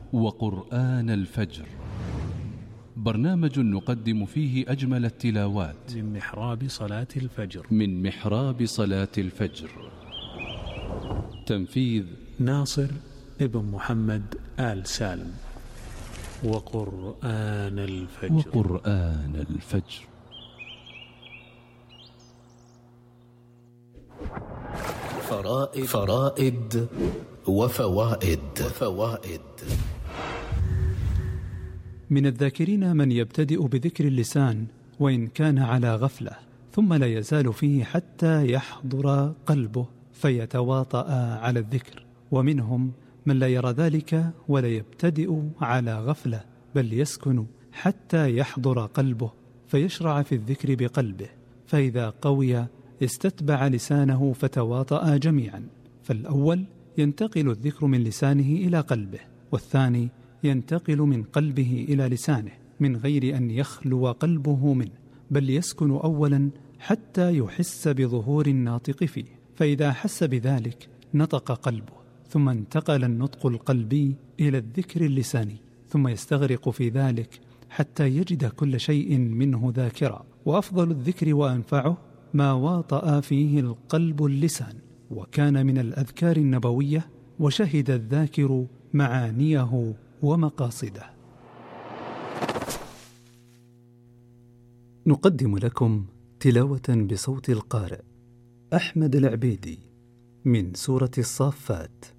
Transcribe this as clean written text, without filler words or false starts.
وقرآن الفجر، برنامج نقدم فيه أجمل التلاوات من محراب صلاة الفجر. تنفيذ ناصر ابن محمد آل سالم. وقرآن الفجر. فرائد وفوائد. من الذاكرين من يبتدئ بذكر اللسان وإن كان على غفلة، ثم لا يزال فيه حتى يحضر قلبه فيتواطأ على الذكر، ومنهم من لا يرى ذلك ولا يبتدئ على غفلة، بل يسكن حتى يحضر قلبه فيشرع في الذكر بقلبه، فإذا قوي استتبع لسانه فتواطأ جميعا. فالأول ينتقل الذكر من لسانه إلى قلبه، والثاني ينتقل من قلبه إلى لسانه من غير أن يخلو قلبه منه، بل يسكن أولا حتى يحس بظهور الناطق فيه، فإذا حس بذلك نطق قلبه، ثم انتقل النطق القلبي إلى الذكر اللساني، ثم يستغرق في ذلك حتى يجد كل شيء منه ذاكرا. وأفضل الذكر وأنفعه ما واطأ فيه القلب اللسان، وكان من الأذكار النبوية، وشهد الذاكر معانيه ومقاصده. نقدم لكم تلاوة بصوت القارئ أحمد العبيدي من سورة الصافات.